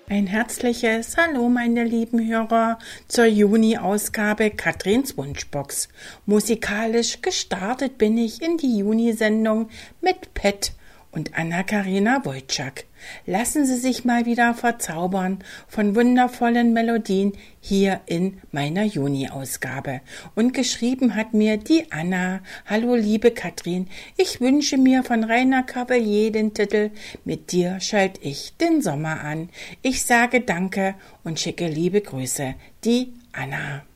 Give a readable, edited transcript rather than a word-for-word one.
Ein herzliches Hallo, meine lieben Hörer, zur Juni-Ausgabe Katrins Wunschbox. Musikalisch gestartet bin ich in die Juni-Sendung mit Pet und Anna-Karina Wojcik. Lassen Sie sich mal wieder verzaubern von wundervollen Melodien hier in meiner Juni-Ausgabe. Und geschrieben hat mir die Anna: Hallo liebe Katrin, ich wünsche mir von Rainer Cavalier den Titel Mit dir schalt ich den Sommer an. Ich sage Danke und schicke liebe Grüße, die Anna.